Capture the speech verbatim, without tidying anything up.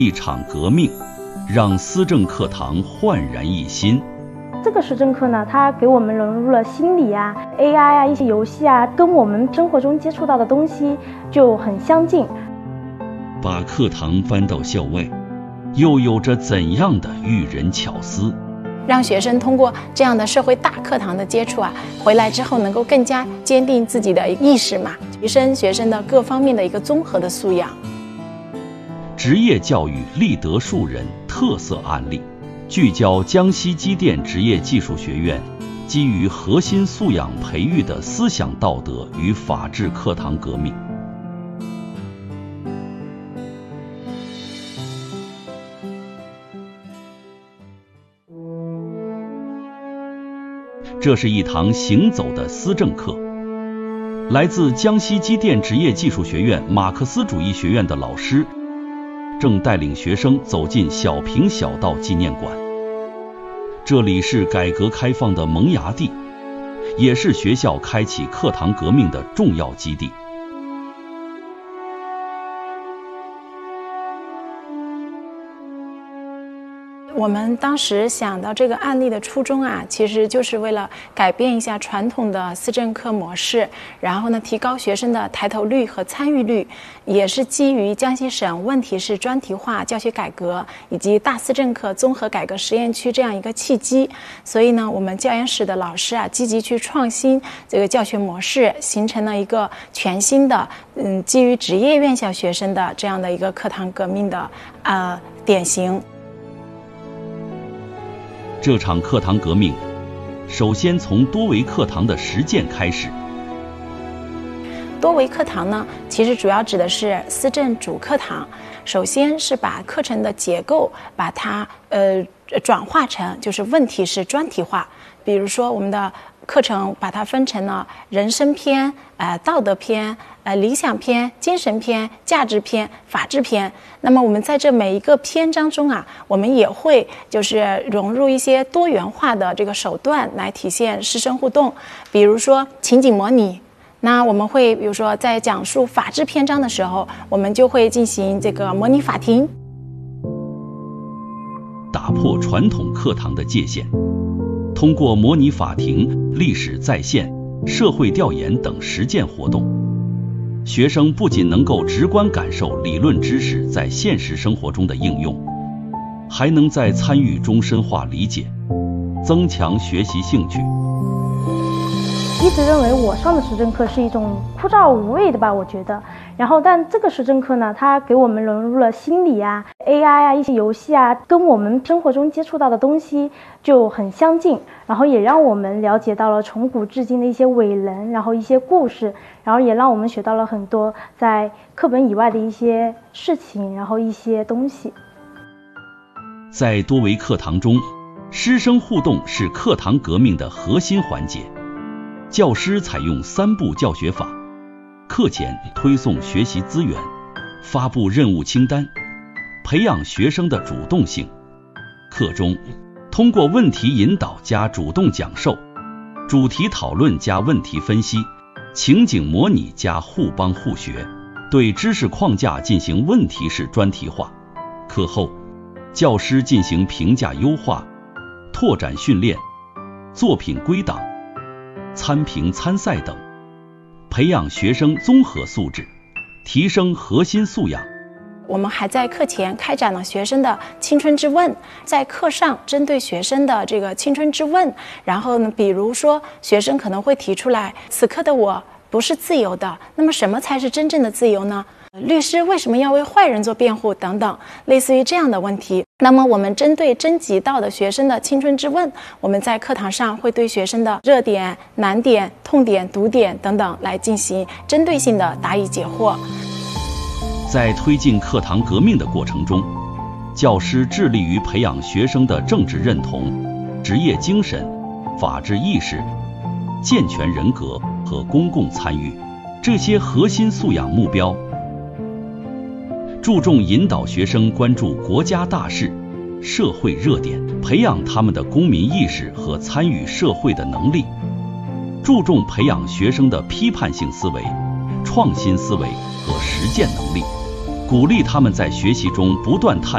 一场革命，让思政课堂焕然一新。 这个时政课呢，它给我们融入了心理啊、A I 啊、一些游戏啊，跟我们生活中接触到的东西就很相近。 把课堂搬到校外，又有着怎样的育人巧思？ 让学生通过这样的社会大课堂的接触啊，回来之后能够更加坚定自己的意识嘛，提升学生的各方面的一个综合的素养。 职业教育立德树人特色案例，聚焦江西机电职业技术学院基于核心素养培育的思想道德与法治课堂革命。这是一堂行走的思政课，来自江西机电职业技术学院马克思主义学院的老师正带领学生走进小平小道纪念馆。这里是改革开放的萌芽地，也是学校开启课堂革命的重要基地。 我们当时想到这个案例的初衷啊，其实就是为了改变一下传统的思政课模式，然后呢，提高学生的抬头率和参与率，也是基于江西省问题式专题化教学改革以及大思政课综合改革实验区这样一个契机。所以呢，我们教研室的老师啊，积极去创新这个教学模式，形成了一个全新的，嗯，基于职业院校学生的这样的一个课堂革命的呃典型。 这场课堂革命，首先从多维课堂的实践开始。 多维课堂呢，其实主要指的是思政主课堂。首先是把课程的结构，把它呃转化成就是问题式专题化。比如说我们的课程把它分成了人生篇、呃道德篇、呃理想篇、精神篇、价值篇、法治篇。那么我们在这每一个篇章中啊，我们也会就是融入一些多元化的这个手段来体现师生互动，比如说情景模拟。那我们会比如说在讲述法治篇章的时候，我们就会进行这个模拟法庭， 打破传统课堂的界限。通过模拟法庭、历史再现、社会调研等实践活动，学生不仅能够直观感受理论知识在现实生活中的应用，还能在参与中深化理解，增强学习兴趣。 一直认为我上的时政课是一种枯燥无味的吧，我觉得。然后，但这个时政课呢，它给我们融入了心理啊、A I 啊、一些游戏啊，跟我们生活中接触到的东西就很相近。然后也让我们了解到了从古至今的一些伟人，然后一些故事，然后也让我们学到了很多在课本以外的一些事情，然后一些东西。 在多维课堂中，师生互动是课堂革命的核心环节。教师采用三步教学法，课前推送学习资源，发布任务清单，培养学生的主动性。课中通过问题引导加主动讲授，主题讨论加问题分析，情景模拟加互帮互学，对知识框架进行问题式专题化。课后，教师进行评价优化、拓展训练、作品归档、参评参赛等，培养学生综合素质，提升核心素养。 我们还在课前开展了学生的青春之问，在课上针对学生的这个青春之问，然后呢，比如说学生可能会提出来，此刻的我不是自由的，那么什么才是真正的自由呢？律师为什么要为坏人做辩护等等，类似于这样的问题。那么我们针对征集到的学生的青春之问，我们在课堂上会对学生的热点、难点、痛点、毒点等等来进行针对性的答疑解惑。 在推进课堂革命的过程中，教师致力于培养学生的政治认同、职业精神、法治意识、健全人格和公共参与这些核心素养目标，注重引导学生关注国家大事、社会热点，培养他们的公民意识和参与社会的能力，注重培养学生的批判性思维、创新思维和实践能力，鼓励他们在学习中不断探